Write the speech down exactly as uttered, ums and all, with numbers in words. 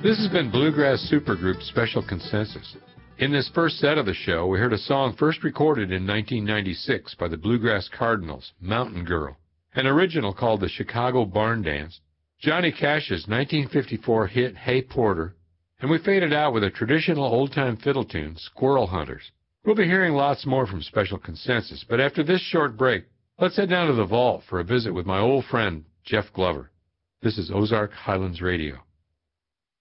This has been Bluegrass Supergroup Special Consensus. In this first set of the show, we heard a song first recorded in nineteen ninety-six by the Bluegrass Cardinals, Mountain Girl, an original called the Chicago Barn Dance, Johnny Cash's nineteen fifty-four hit Hey Porter, and we faded out with a traditional old-time fiddle tune, Squirrel Hunters. We'll be hearing lots more from Special Consensus, but after this short break, let's head down to the vault for a visit with my old friend, Jeff Glover. This is Ozark Highlands Radio.